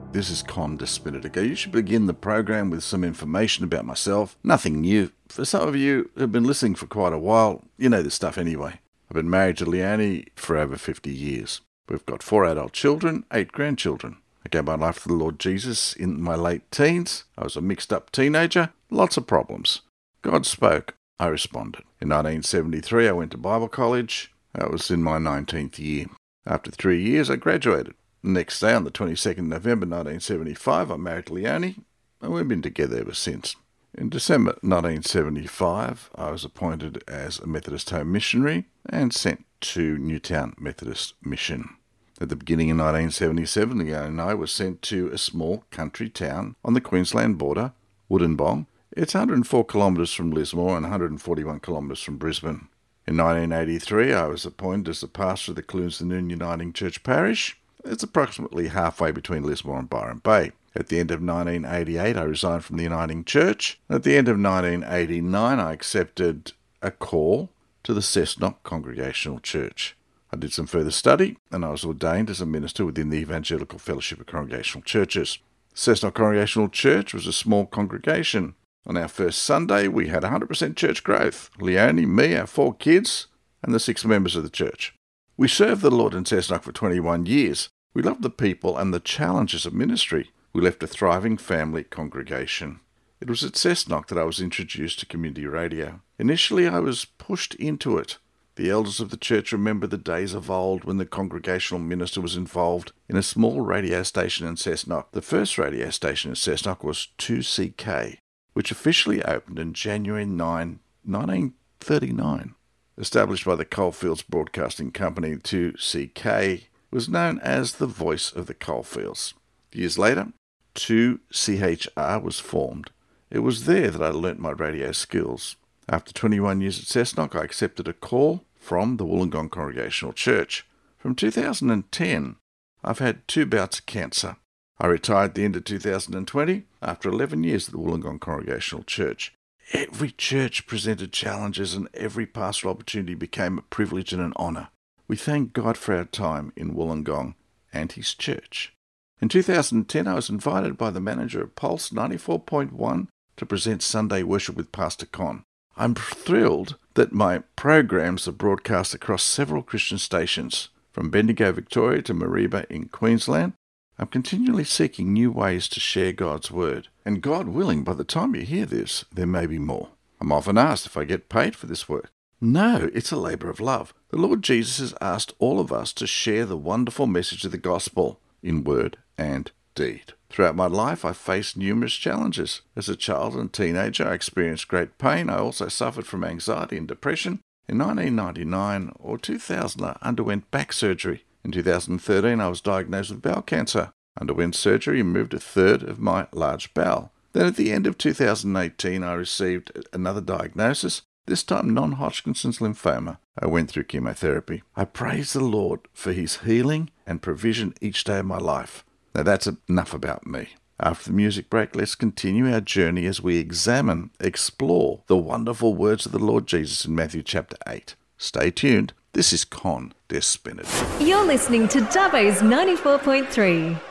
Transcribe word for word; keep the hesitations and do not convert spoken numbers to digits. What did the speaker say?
This is Con Despinatica. You should begin the program with some information about myself. Nothing new. For some of you who've been listening for quite a while, you know this stuff anyway. I've been married to Leonie for over fifty years. We've got four adult children, eight grandchildren. I gave my life to the Lord Jesus in my late teens. I was a mixed-up teenager, lots of problems. God spoke. I responded. In nineteen seventy-three, I went to Bible college. I was in my nineteenth year. After three years, I graduated. The next day, on the twenty-second of November nineteen seventy-five, I married Leonie, and we've been together ever since. In December nineteen seventy-five, I was appointed as a Methodist home missionary and sent to Newtown Methodist Mission. At the beginning of nineteen seventy-seven, Leonie and I were sent to a small country town on the Queensland border, Wollongong. It's one hundred four kilometres from Lismore and one hundred forty-one kilometres from Brisbane. In nineteen eighty-three, I was appointed as the pastor of the Clunesdon Uniting Church Parish. It's approximately halfway between Lismore and Byron Bay. At the end of nineteen eighty-eight, I resigned from the Uniting Church. At the end of nineteen eighty-nine, I accepted a call to the Cessnock Congregational Church. I did some further study, and I was ordained as a minister within the Evangelical Fellowship of Congregational Churches. Cessnock Congregational Church was a small congregation. On our first Sunday, we had one hundred percent church growth. Leonie, me, our four kids, and the six members of the church. We served the Lord in Cessnock for twenty-one years. We loved the people and the challenges of ministry. We left a thriving family congregation. It was at Cessnock that I was introduced to community radio. Initially, I was pushed into it. The elders of the church remember the days of old when the congregational minister was involved in a small radio station in Cessnock. The first radio station in Cessnock was two C K, which officially opened in January ninth, nineteen thirty-nine. Established by the Coalfields Broadcasting Company, two C K was known as the voice of the coalfields. Years later, two C H R was formed. It was there that I learnt my radio skills. After twenty-one years at Cessnock, I accepted a call from the Wollongong Congregational Church. From two thousand ten, I've had two bouts of cancer. I retired at the end of two thousand twenty after eleven years at the Wollongong Congregational Church. Every church presented challenges and every pastoral opportunity became a privilege and an honour. We thank God for our time in Wollongong and His church. In two thousand ten, I was invited by the manager of Pulse ninety-four point one to present Sunday Worship with Pastor Con. I'm thrilled that my programs are broadcast across several Christian stations, from Bendigo, Victoria to Mareeba in Queensland. I'm continually seeking new ways to share God's Word. And God willing, by the time you hear this, there may be more. I'm often asked if I get paid for this work. No, it's a labour of love. The Lord Jesus has asked all of us to share the wonderful message of the gospel in word and deed. Throughout my life, I faced numerous challenges. As a child and teenager, I experienced great pain. I also suffered from anxiety and depression. In nineteen ninety-nine or two thousand, I underwent back surgery. In two thousand thirteen, I was diagnosed with bowel cancer. I underwent surgery and removed a third of my large bowel. Then at the end of two thousand eighteen, I received another diagnosis, this time non-Hodgkin's lymphoma. I went through chemotherapy. I praise the Lord for His healing and provision each day of my life. Now that's enough about me. After the music break, let's continue our journey as we examine, explore the wonderful words of the Lord Jesus in Matthew chapter eight. Stay tuned. This is Con Despinatica. You're listening to Dubbo's ninety-four point three.